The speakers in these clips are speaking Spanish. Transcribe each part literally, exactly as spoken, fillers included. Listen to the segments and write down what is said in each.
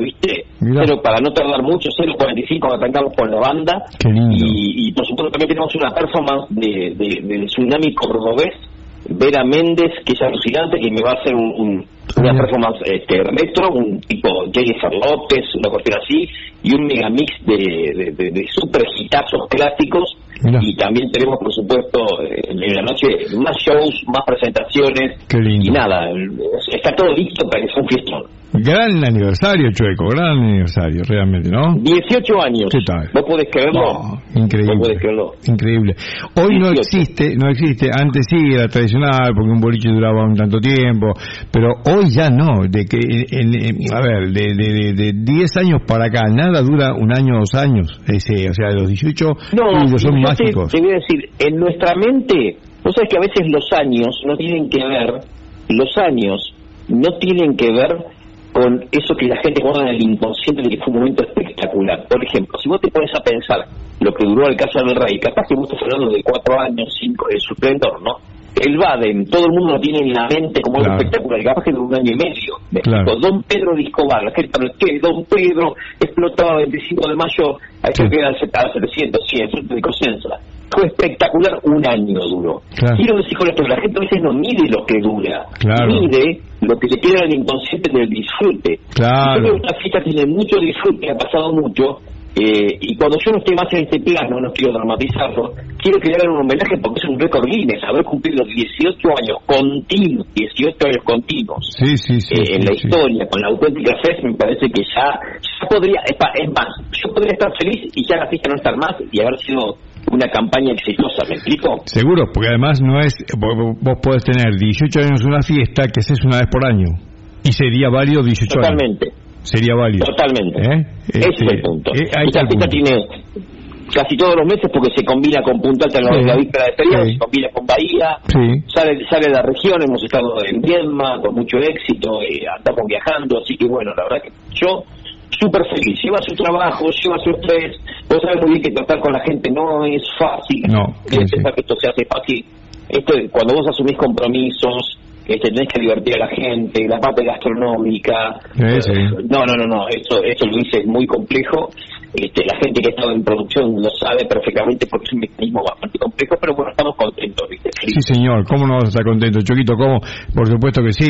¿viste? Mirá. Pero para no tardar mucho, cero cuarenta y cinco arrancamos con la banda. Qué lindo. Y, y por supuesto también tenemos una performance de, de, del Tsunami cordobés, Vera Méndez, que es alucinante, que me va a hacer un, un, una performance este, retro, un tipo Jennifer López, una cuestión así, y un megamix de, de, de, de super hitazos clásicos. Mirá. Y también tenemos, por supuesto, en la noche más shows, más presentaciones. Qué lindo. Y nada, está todo listo para que sea un fiestón. Gran aniversario, Chueco, gran aniversario, realmente, ¿no? dieciocho años. ¿Qué tal? ¿Vos podés creerlo? No, increíble. ¿Vos podés creerlo? Increíble. Hoy no dieciocho. existe, no existe. Antes sí era tradicional porque un boliche duraba un tanto tiempo, pero hoy ya no. De que, en, en, a ver, de, de, de diez años para acá, nada dura un año o dos años. Ese, o sea, de los dieciocho, No, uy, son yo mágicos. te, te voy a decir, en nuestra mente, vos sabés que a veces los años no tienen que ver, los años no tienen que ver con eso que la gente guarda en el inconsciente de que fue un momento espectacular. Por ejemplo, si vos te pones a pensar lo que duró el Casa del Rey, capaz que vos estás hablando de cuatro años, cinco, de su esplendor, ¿no? El Baden, todo el mundo lo tiene en la mente como Claro. algo espectacular, y capaz que duró un año y medio. ¿Me Claro. explico? Don Pedro de Escobar, la gente habla, ¿qué? Don Pedro explotaba el veinticinco de mayo, hay que Sí. quedar a setecientos, cien, frente de Cosenza. Fue espectacular, un año duró. Claro. Quiero decir con esto, la gente a veces no mide lo que dura, Claro. mide lo que le queda en el inconsciente del disfrute. Claro. Yo creo que esta fiesta tiene mucho disfrute, ha pasado mucho, eh, y cuando yo no esté más en este plano, no quiero dramatizarlo, quiero que le hagan un homenaje porque es un récord Guinness, haber cumplido dieciocho años continuos, dieciocho años continuos Sí, sí, sí. eh, sí, en la sí. historia, con la auténtica Fest, me parece que ya, ya podría, es, pa- es más, yo podría estar feliz y ya la fiesta no estar más y haber sido una campaña exitosa, ¿me explico? Seguro, porque además no es, vos, vos podés tener dieciocho años una fiesta que haces una vez por año y sería válido dieciocho Totalmente. años. Sería válido. Totalmente. ¿Eh? Ese Este, es el punto. eh, ahí está Esta el fiesta punto. tiene casi todos los meses porque se combina con Punta Alta en la, Sí, la víspera de feriado, sí. se combina con Bahía, Sí. sale sale de la región, hemos estado en Viedma con mucho éxito, eh, andamos viajando, así que bueno, la verdad que yo súper feliz, lleva su trabajo, lleva su estrés, vos sabés muy bien que tratar con la gente no es fácil, No, que sí, sí. pensar que esto se hace fácil, esto cuando vos asumís compromisos, este, tenés que divertir a la gente, la parte gastronómica, Sí, sí. no, no, no, no, eso, eso lo hice muy complejo. Este, la gente que ha estado en producción lo sabe perfectamente porque es un mecanismo bastante complejo, pero bueno, estamos contentos, ¿viste? Sí, señor, ¿cómo no vas a estar contento, Choquito? ¿Cómo? Por supuesto que sí.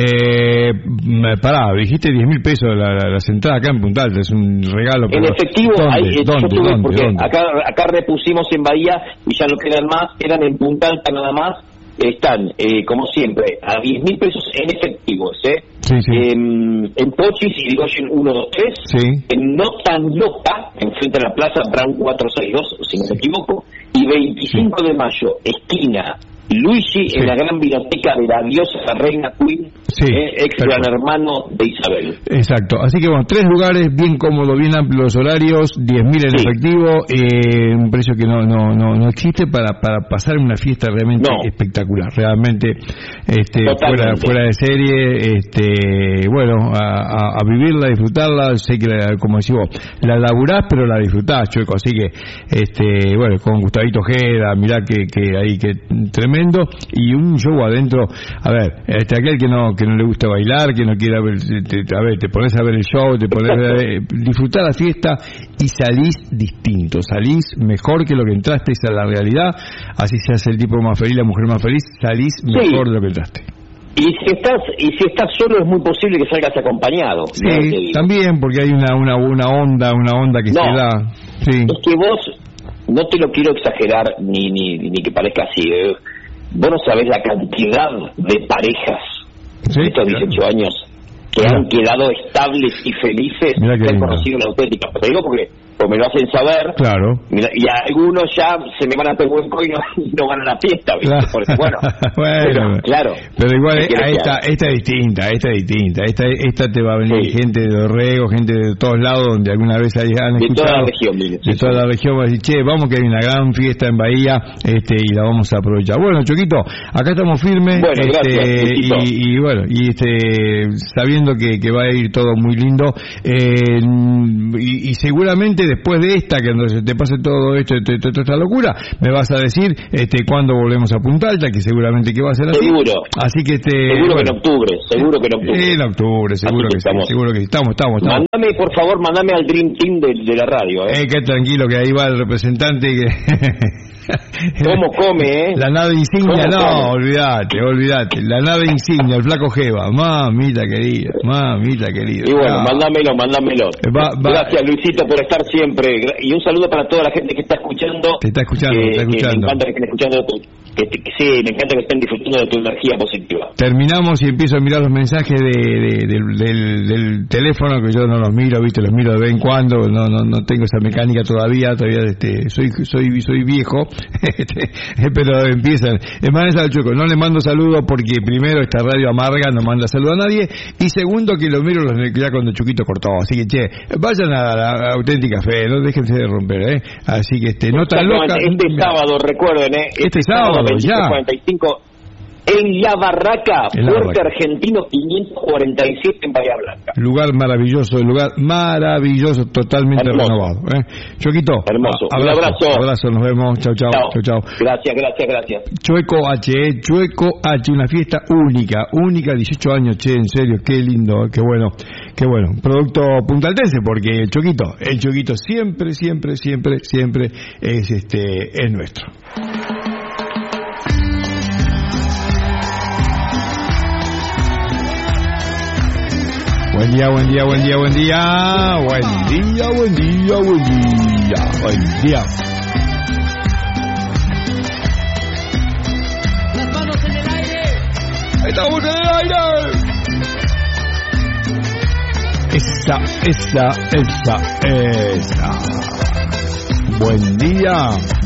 Eh, mm, pará, dijiste diez mil pesos la, la, las entradas acá en Punta Alta, es un regalo. En pero efectivo, ¿dónde? hay, yo ¿Dónde? tuve, ¿Dónde? porque ¿Dónde? acá acá repusimos en Bahía y ya no quedan más, quedan en Punta Alta nada más, están, eh, como siempre, a diez mil pesos en efectivos, ¿eh? Sí, sí. En, en Pochis y Irigoyen uno dos tres, Sí. en No Tan Loca, enfrente a la Plaza Brown cuatro seis dos, si no me equivoco, y veinticinco de mayo, esquina Luigi, Sí. en la gran biblioteca de la diosa la reina Queen, Sí, eh, ex tal gran cual. hermano de Isabel. Exacto, así que bueno, tres lugares, bien cómodos, bien amplios horarios, diez mil en Sí. efectivo, eh, un precio que no no no no existe para para pasar una fiesta realmente No. espectacular, realmente este fuera Totalmente. fuera de serie, este bueno, a, a, a vivirla, disfrutarla, sé que la, como decís vos, la laburás pero la disfrutás, Chueco, así que este bueno, con Gustavito Ojeda, mirá que que ahí que tremendo, y un show adentro, a ver, este aquel que no que no le gusta bailar, que no quiera ver, te, a ver, te pones a ver el show, te pones a ver, disfrutar la fiesta y salís distinto, salís mejor que lo que entraste, esa es la realidad, así seas el tipo más feliz, la mujer más feliz, salís mejor de lo que entraste. Y si estás y si estás solo es muy posible que salgas acompañado. Sí, ¿no? Te digo. también porque hay una una una onda, una onda que No. se da. Sí. Es que vos, no te lo quiero exagerar ni ni, ni que parezca así, eh. Vos no sabés la cantidad de parejas Sí, de estos dieciocho años que Mirá. han quedado estables y felices Mirá qué que han lindo. conocido la auténtica. Pero te digo porque, porque me lo hacen saber. Claro. Mira, y algunos ya se me van a Pehuenco y no, y no van a la fiesta, ¿viste? Claro. Porque, bueno, Bueno, pero, claro. pero igual ¿qué querés a que esta, haga? esta es distinta, esta es distinta, esta, esta te va a venir Sí. gente de Dorrego, gente de todos lados donde alguna vez ahí han De escuchado, toda la región, viene, de sí, toda sí. la región, va a decir, che, vamos que hay una gran fiesta en Bahía, este, y la vamos a aprovechar. Bueno, Choquito, acá estamos firmes, Bueno, este, gracias, Luisito. y, y bueno, y este, sabiendo que, que va a ir todo muy lindo, eh, y, y seguramente después de esta, que cuando se te pase todo esto, toda esta locura, me vas a decir este cuándo volvemos a Punta Alta, que seguramente que va a ser así. Seguro. Así que este, seguro bueno, que en octubre, seguro que en octubre. En octubre, seguro que, que sí, seguro que estamos, estamos, estamos. Mándame, por favor, mándame al Dream Team de, de la radio, eh. Eh, qué tranquilo que ahí va el representante que ¿Cómo come, eh? La nave insignia, no, come? olvídate, olvídate. La nave insignia, el flaco Jeva. Mamita querida, mamita querida. Y bueno, ah. mándamelo, mándamelo. Va, va. Gracias, Luisito, por estar siempre. Y un saludo para toda la gente que está escuchando. Te está escuchando, que, te está escuchando. Que me encanta que estén escuchando tu, que, que, sí, me encanta que estén disfrutando de tu energía positiva. Terminamos y empiezo a mirar los mensajes de, de, de, del, del teléfono, que yo no los miro, viste, los miro de vez en cuando. No, no, no tengo esa mecánica todavía, todavía este, soy, soy, soy viejo. Pero empiezan. Es más, al Choco, no le mando saludos porque primero esta radio amarga no manda saludo a nadie y segundo que lo miro los ya cuando Chuquito cortó. Así que che, vayan a la, a la Auténtica Fe, no déjense de romper, ¿eh? Así que este, no tan loca. Este sábado, recuerden, ¿eh? Este, este sábado, ya. cuarenta y cinco en La Barraca, en la Fuerte Barraca. Argentino quinientos cuarenta y siete en Bahía Blanca. Lugar maravilloso, lugar maravilloso, totalmente hermoso. Renovado. ¿eh? Choquito, hermoso. Abrazo, un abrazo. Abrazo, nos vemos. Chau, chau, chau, chau. Gracias, gracias, gracias. Chueco H, eh, Chueco H, una fiesta única, única, dieciocho años, che, en serio, qué lindo, qué bueno, qué bueno. Producto puntaltense, porque el Choquito, el Choquito siempre, siempre, siempre, siempre es este, es nuestro. Buen día, buen día, buen día, buen día, buen día, buen día, buen día, buen día. Las manos en el aire. Ahí estamos en el aire. Esa, esa, esa, esa. Buen día.